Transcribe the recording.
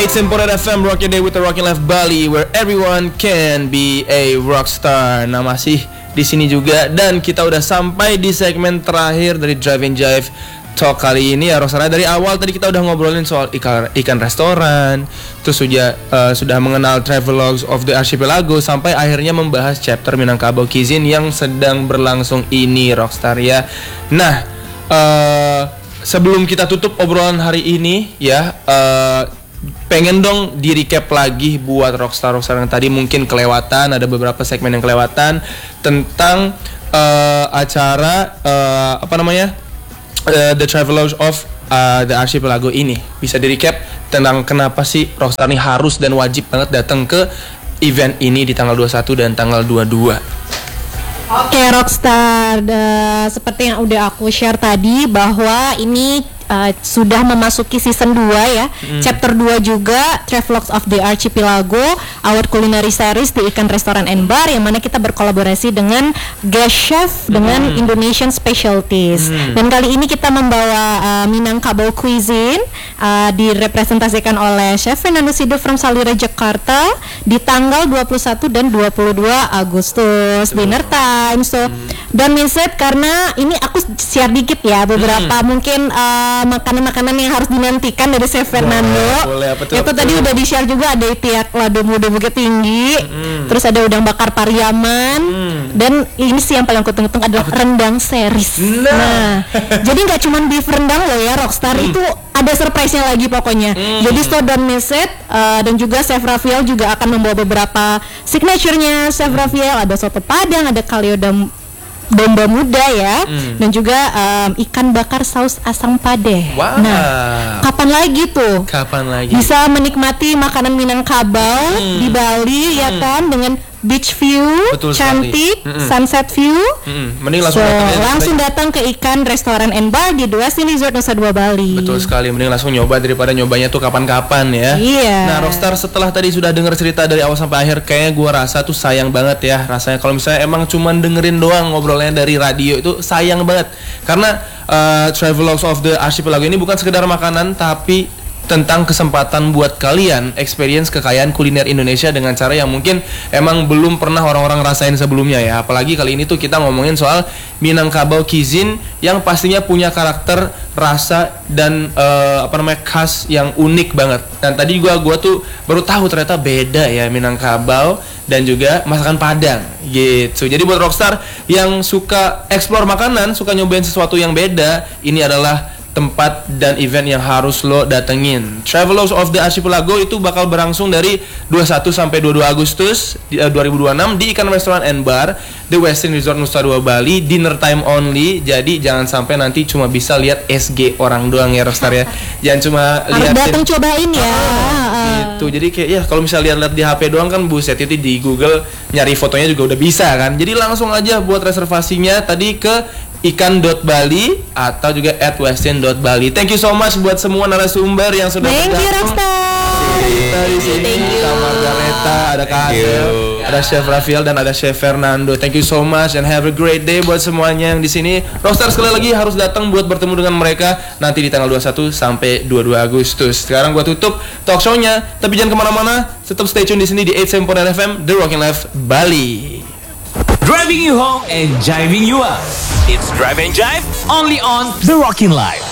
8 FM Rock Your Day with the Rockin' Life Bali, where everyone can be a rockstar. Nah, masih di sini juga, dan kita udah sampai di segmen terakhir dari Drive and Jive Talk kali ini ya, Rockstar. Dari awal tadi kita udah ngobrolin soal ikan restoran, terus sudah mengenal Travelogues of the Archipelago, sampai akhirnya membahas chapter Minangkabau Cuisine yang sedang berlangsung ini, Rockstar ya. Nah, sebelum kita tutup obrolan hari ini ya, pengen dong di recap lagi buat rockstar yang tadi mungkin kelewatan, ada beberapa segmen yang kelewatan tentang acara The Travelogues of the Archipelago ini. Bisa di recap tentang kenapa sih rockstar ini harus dan wajib banget datang ke event ini di tanggal 21 dan tanggal 22. Oke, Rockstar, seperti yang udah aku share tadi bahwa ini sudah memasuki season 2 ya. Chapter 2 juga Travelogues of the Archipelago, our culinary series di Ikan Restoran and Bar, yang mana kita berkolaborasi dengan guest chef dengan Indonesian specialties. Dan kali ini kita membawa Minangkabau Cuisine, direpresentasikan oleh Chef Fernando Sido from Salira Jakarta di tanggal 21 dan 22 Agustus dinner time. So don't miss it, karena ini aku share dikit ya beberapa mungkin makanan-makanan yang harus dinantikan dari Chef Fernando. Boleh, itu tadi udah di-share juga, ada itiak lado muda Bukit Tinggi, terus ada udang bakar Pariaman, dan ini sih yang paling aku tunggu-tunggu adalah rendang series. Nah, jadi nggak cuma beef rendang loh ya, Rockstar, itu ada surprise-nya lagi pokoknya. Jadi so don't miss it. Dan juga Chef Rafael juga akan membawa beberapa signature-nya Chef Rafael, ada soto Padang, ada kalio domba muda ya, dan juga ikan bakar saus asam pade. Wow. Nah, kapan lagi tuh? Kapan lagi? Bisa menikmati makanan Minangkabau di Bali ya kan, dengan beach view, betul cantik, sunset view. Mending langsung datang ke Ikan Restoran and Bar di Westin Resort Nusa Dua Bali. Betul sekali, mending langsung nyoba daripada nyobanya tuh kapan-kapan ya. Iya. Nah, Rockstar, setelah tadi sudah dengar cerita dari awal sampai akhir, kayaknya gue rasa tuh sayang banget ya rasanya kalau misalnya emang cuman dengerin doang ngobrolnya dari radio, itu sayang banget. Karena Travelogues of the Archipelago ini bukan sekedar makanan, tapi tentang kesempatan buat kalian experience kekayaan kuliner Indonesia dengan cara yang mungkin emang belum pernah orang-orang rasain sebelumnya ya. Apalagi kali ini tuh kita ngomongin soal Minangkabau Cuisine yang pastinya punya karakter, rasa, dan khas yang unik banget. Dan tadi gua tuh baru tahu ternyata beda ya Minangkabau dan juga masakan Padang gitu. Jadi buat rockstar yang suka explore makanan, suka nyobain sesuatu yang beda, ini adalah tempat dan event yang harus lo datengin. Travelogues of the Archipelago itu bakal berlangsung dari 21 sampai 22 Agustus 2026 di Ikan Restoran and Bar, The Westin Resort Nusa Dua Bali, dinner time only. Jadi jangan sampai nanti cuma bisa lihat SG orang doang ya, Rockstar ya. Jangan cuma lihat, harus datang cobain ya. Gitu. Jadi kayak ya kalau misalnya lihat di HP doang kan buset, itu di Google nyari fotonya juga udah bisa kan. Jadi langsung aja buat reservasinya tadi ke ikan.bali atau juga @westin.bali. Thank you so much buat semua narasumber yang sudah bergabung. Thank you, Rockstar. Kita di sini ada Margareta, ada Kak Adel, ada Chef Rafael, dan ada Chef Fernando. Thank you so much and have a great day buat semuanya yang di sini. Rockstar sekali lagi harus datang buat bertemu dengan mereka nanti di tanggal 21 sampai 22 Agustus. Sekarang gua tutup talk show-nya, tapi jangan kemana-mana, tetap stay tune di sini di 8 FM The Rockin' Life Bali. Driving you home and jiving you up. It's Drive and Jive only on The Rockin' Life.